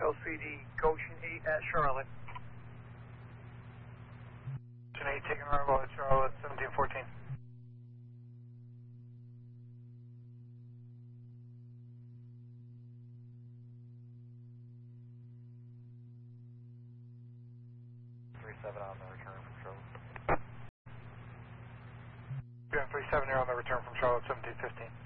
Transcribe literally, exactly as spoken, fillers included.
L C D Goshen eight at Charlotte. Goshen eight taking arrival at Charlotte, seventeen fourteen. three seven on the return from Charlotte. three seven, you're on the return from Charlotte, seventeen fifteen.